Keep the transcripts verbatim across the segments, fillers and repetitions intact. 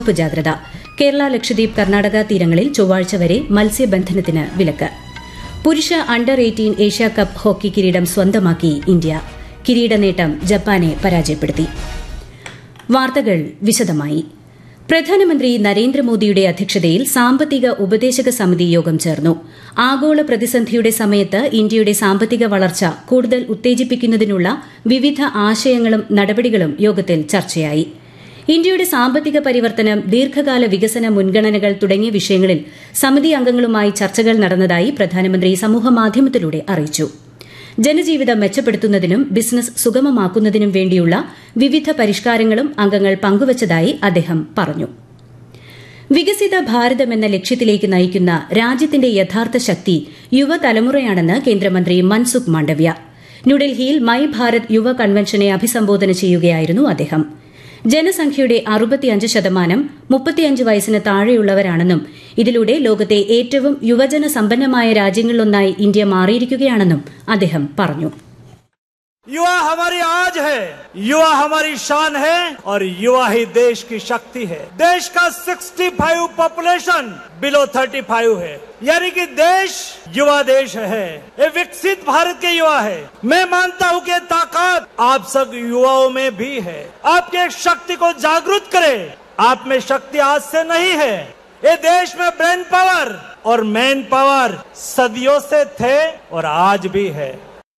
ചുവപ്പ് ജാഗ്രത. കേരള, ലക്ഷദ്വീപ്, കർണാടക തീരങ്ങളിൽ ചൊവ്വാഴ്ച വരെ മത്സ്യബന്ധനത്തിന് വിലക്ക്. പുരുഷ അണ്ടർ എയ്റ്റീൻ ഏഷ്യാകപ്പ് ഹോക്കി കിരീടം സ്വന്തമാക്കി ഇന്ത്യ. കിരീട നേട്ടം ജപ്പാനെ പരാജയപ്പെടുത്തി. വാർത്തകൾ വിശദമായി. പ്രധാനമന്ത്രി നരേന്ദ്രമോദിയുടെ അധ്യക്ഷതയിൽ സാമ്പത്തിക ഉപദേശക സമിതി യോഗം ചേർന്നു. ആഗോള പ്രതിസന്ധിയുടെ സമയത്ത് ഇന്ത്യയുടെ സാമ്പത്തിക വളർച്ച കൂടുതൽ ഉത്തേജിപ്പിക്കുന്നതിനുള്ള വിവിധ ആശയങ്ങളും നടപടികളും യോഗത്തിൽ ചർച്ചയായി. ഇന്ത്യയുടെ സാമ്പത്തിക പരിവർത്തനം, ദീർഘകാല വികസന മുൻഗണനകൾ തുടങ്ങിയ വിഷയങ്ങളിൽ സമിതി അംഗങ്ങളുമായി ചർച്ചകൾ നടന്നതായി പ്രധാനമന്ത്രി സമൂഹമാധ്യമത്തിലൂടെ അറിയിച്ചു. ജനജീവിതം മെച്ചപ്പെടുത്തുന്നതിനും ബിസിനസ് സുഗമമാക്കുന്നതിനും വേണ്ടിയുള്ള വിവിധ പരിഷ്കാരങ്ങളും അംഗങ്ങൾ പങ്കുവച്ചതായി അദ്ദേഹം പറഞ്ഞു. വികസിത ഭാരതമെന്ന ലക്ഷ്യത്തിലേക്ക് നയിക്കുന്ന രാജ്യത്തിന്റെ യഥാർത്ഥ ശക്തി യുവതലമുറയാണെന്ന് കേന്ദ്രമന്ത്രി മൻസുഖ് മാണ്ഡവ്യ. ന്യൂഡൽഹിയിൽ മൈ ഭാരത് യുവ കൺവെൻഷനെ അഭിസംബോധന ചെയ്യുകയായിരുന്നു അദ്ദേഹം. ജനസംഖ്യയുടെ അറുപത്തിയഞ്ച് ശതമാനം മുപ്പത്തിയഞ്ച് വയസ്സിന് താഴെയുള്ളവരാണെന്നും ഇതിലൂടെ ലോകത്തെ ഏറ്റവും യുവജന സമ്പന്നമായ രാജ്യങ്ങളിലൊന്നായി ഇന്ത്യ മാറിയിരിക്കുകയാണെന്നും അദ്ദേഹം പറഞ്ഞു. युवा हमारी आज है, युवा हमारी शान है और युवा ही देश की शक्ति है. देश का पैंसठ पॉपुलेशन बिलो पैंतीस है, यानी कि देश युवा देश है. ये विकसित भारत के युवा है. मैं मानता हूँ कि ताकत आप सब युवाओं में भी है. आपके शक्ति को जागृत करें. आप में शक्ति आज से नहीं है. ये देश में ब्रेन पावर और मैन पावर सदियों से थे और आज भी है.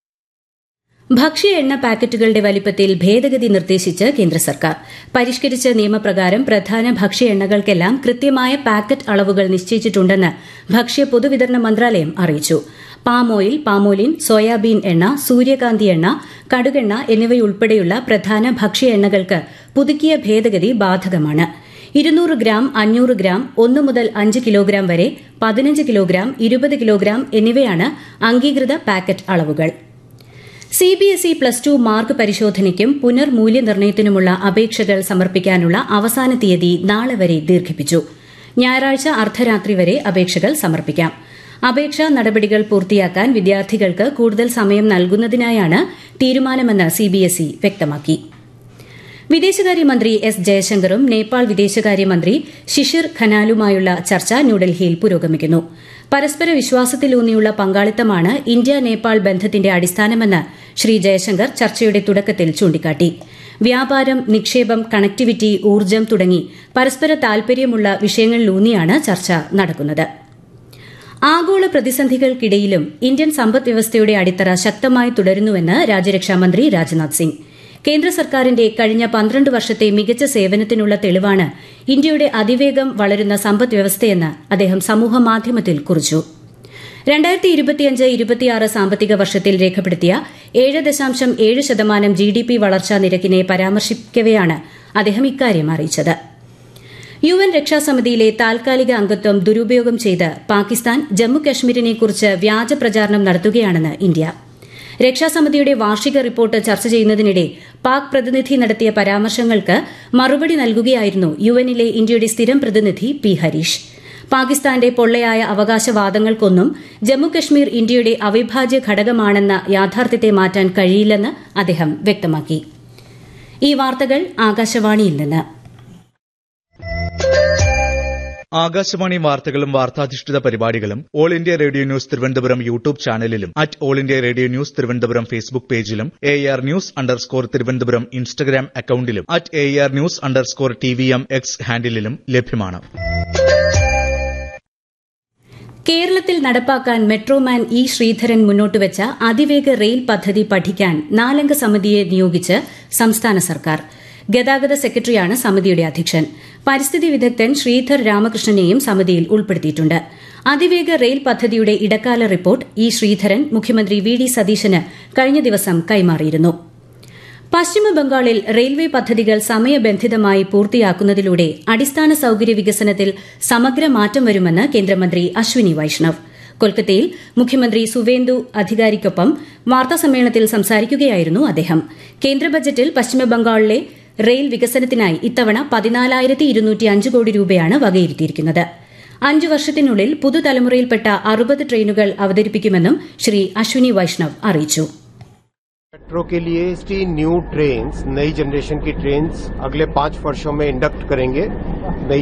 ഭക്ഷ്യ എണ്ണ പാക്കറ്റുകളുടെ വലിപ്പത്തിൽ ഭേദഗതി നിർദ്ദേശിച്ച് കേന്ദ്ര സർക്കാർ. പരിഷ്കരിച്ച നിയമപ്രകാരം പ്രധാന ഭക്ഷ്യ എണ്ണകൾക്കെല്ലാം കൃത്യമായ പാക്കറ്റ് അളവുകൾ നിശ്ചയിച്ചിട്ടുണ്ടെന്ന് ഭക്ഷ്യ പൊതുവിതരണ മന്ത്രാലയം അറിയിച്ചു. പാം ഓയിൽ, പാമോലിൻ, സോയാബീൻ എണ്ണ, സൂര്യകാന്തി എണ്ണ, കടുകെണ്ണ എന്നിവയുൾപ്പെടെയുള്ള പ്രധാന ഭക്ഷ്യ എണ്ണകൾക്ക് പുതുക്കിയ ഭേദഗതി ബാധകമാണ്. ഇരുന്നൂറ് ഗ്രാം, അഞ്ഞൂറ് ഗ്രാം, ഒന്ന് മുതൽ അഞ്ച് കിലോഗ്രാം വരെ, പതിനഞ്ച് കിലോഗ്രാം, ഇരുപത് കിലോഗ്രാം എന്നിവയാണ് അംഗീകൃത പാക്കറ്റ് അളവുകൾ. സിബിഎസ്ഇ പ്ലസ് ടു മാർക്ക് പരിശോധനയ്ക്കും പുനർമൂല്യനിർണ്ണയത്തിനുമുള്ള അപേക്ഷകൾ സമർപ്പിക്കാനുള്ള അവസാന തീയതി നാളെ വരെ ദീർഘിപ്പിച്ചു. ഞായറാഴ്ച അർദ്ധരാത്രി വരെ അപേക്ഷകൾ സമർപ്പിക്കാം. അപേക്ഷാ നടപടികൾ പൂർത്തിയാക്കാൻ വിദ്യാർത്ഥികൾക്ക് കൂടുതൽ സമയം നൽകുന്നതിനായാണ് തീരുമാനമെന്ന് സിബിഎസ്ഇ വ്യക്തമാക്കി. വിദേശകാര്യമന്ത്രി എസ് ജയശങ്കറും നേപ്പാൾ വിദേശകാര്യമന്ത്രി ശിശിർ ഖനാലുമായുള്ള ചർച്ച ന്യൂഡൽഹിയിൽ പുരോഗമിക്കുന്നു. പരസ്പര വിശ്വാസത്തിലൂന്നിയുള്ള പങ്കാളിത്തമാണ് ഇന്ത്യ നേപ്പാൾ ബന്ധത്തിന്റെ അടിസ്ഥാനമെന്ന് ശ്രീ ജയശങ്കർ ചർച്ചയുടെ തുടക്കത്തിൽ ചൂണ്ടിക്കാട്ടി. വ്യാപാരം, നിക്ഷേപം, കണക്ടിവിറ്റി, ഊർജ്ജം തുടങ്ങി പരസ്പര താൽപര്യമുള്ള വിഷയങ്ങളിലൂന്നിയാണ് ചർച്ച നടക്കുന്നത്. ആഗോള പ്രതിസന്ധികൾക്കിടയിലും ഇന്ത്യൻ സമ്പദ്വ്യവസ്ഥയുടെ അടിത്തറ ശക്തമായി തുടരുന്നുവെന്ന് രാജ്യരക്ഷാമന്ത്രി രാജ്നാഥ് സിംഗ്. കേന്ദ്ര സർക്കാരിന്റെ കഴിഞ്ഞ പന്ത്രണ്ട് വർഷത്തെ മികച്ച സേവനത്തിനുള്ള തെളിവാണ് ഇന്ത്യയുടെ അതിവേഗം വളരുന്ന സമ്പദ്വ്യവസ്ഥയെന്ന് അദ്ദേഹം സമൂഹമാധ്യമത്തിൽ കുറിച്ചു. രണ്ടായിരത്തി ഇരുപത്തിയഞ്ച് ഇരുപത്തിയാറ് സാമ്പത്തിക വർഷത്തിൽ രേഖപ്പെടുത്തിയ ഏഴ് ദശാംശം ഏഴ് ശതമാനം ജി ഡി പി വളർച്ചാ നിരക്കിനെ പരാമർശിക്കവെയാണ് അദ്ദേഹം ഇക്കാര്യം അറിയിച്ചത്. യു എൻ രക്ഷാസമിതിയിലെ താൽക്കാലിക അംഗത്വം ദുരുപയോഗം ചെയ്ത് പാകിസ്ഥാൻ ജമ്മുകശ്മീരിനെക്കുറിച്ച് വ്യാജ പ്രചാരണം നടത്തുകയാണെന്ന് ഇന്ത്യ. രക്ഷാസമിതിയുടെ വാർഷിക റിപ്പോർട്ട് ചർച്ച ചെയ്യുന്നതിനിടെ പാക് പ്രതിനിധി നടത്തിയ പരാമർശങ്ങൾക്ക് മറുപടി നൽകുകയായിരുന്നു യുഎന്നിലെ ഇന്ത്യയുടെ സ്ഥിരം പ്രതിനിധി പി ഹരീഷ്. പാകിസ്ഥാന്റെ പൊള്ളയായ അവകാശവാദങ്ങൾക്കൊന്നും ജമ്മുകശ്മീർ ഇന്ത്യയുടെ അവിഭാജ്യ ഘടകമാണെന്ന യാഥാർത്ഥ്യത്തെ മാറ്റാൻ കഴിയില്ലെന്ന് അദ്ദേഹം വ്യക്തമാക്കി. ഈ വാർത്തകൾ ആകാശവാണിയിൽ നിന്ന്. ആകാശവാണി വാർത്തകളും വാർത്താധിഷ്ഠിത പരിപാടികളും all India radio news Thiruvananthapuram YouTube ചാനലിലും at all India radio news Thiruvananthapuram Facebook പേജിലും A R news underscore Thiruvananthapuram Instagram അക്കൌണ്ടിലും at A R news underscore T V M X ഹാൻഡിലും ലഭ്യമാണ്. കേരളത്തിൽ നടപ്പാക്കാൻ മെട്രോമാൻ ഇ ശ്രീധരൻ മുന്നോട്ടുവച്ച അതിവേഗ റെയിൽ പദ്ധതി പഠിക്കാൻ നാലംഗ സമിതിയെ നിയോഗിച്ച് സംസ്ഥാന സർക്കാർ. ഗതാഗത സെക്രട്ടറിയാണ് സമിതിയുടെ അധ്യക്ഷൻ. പരിസ്ഥിതി വിദഗ്ധൻ ശ്രീധർ രാമകൃഷ്ണനെയും സമിതിയിൽ ഉൾപ്പെടുത്തിയിട്ടുണ്ട്. അതിവേഗ റെയിൽ പദ്ധതിയുടെ ഇടക്കാല റിപ്പോർട്ട് ഇ ശ്രീധരൻ മുഖ്യമന്ത്രി വി ഡി സതീശന് കഴിഞ്ഞ ദിവസം കൈമാറിയിരുന്നു. പശ്ചിമബംഗാളിൽ റെയിൽവേ പദ്ധതികൾ സമയബന്ധിതമായി പൂർത്തിയാക്കുന്നതിലൂടെ അടിസ്ഥാന സൌകര്യ വികസനത്തിൽ സമഗ്ര മാറ്റം വരുമെന്ന് കേന്ദ്രമന്ത്രി അശ്വിനി വൈഷ്ണവ്. കൊൽക്കത്തയിൽ മുഖ്യമന്ത്രി സുവേന്ദു അധികാരിക്കൊപ്പം വാർത്താസമ്മേളനത്തിൽ സംസാരിക്കുകയായിരുന്നു അദ്ദേഹം. കേന്ദ്ര ബജറ്റിൽ പശ്ചിമബംഗാളിലെ റെയിൽ വികസനത്തിനായി ഇത്തവണ പതിനാലായിരത്തി ഇരുന്നൂറ്റി അഞ്ച് കോടി രൂപയാണ് വകയിരുത്തിയിരിക്കുന്നത്. അഞ്ചു വർഷത്തിനുള്ളിൽ പുതുതലമുറയിൽപ്പെട്ട അറുപത് ട്രെയിനുകൾ അവതരിപ്പിക്കുമെന്നും ശ്രീ അശ്വിനി വൈഷ്ണവ് അറിയിച്ചു. मेट्रो के लिए टी न्यू ट्रेन्स नई जनरेशन की ट्रेन्स अगले पांच वर्षों में इंडक्ट करेंगे। नई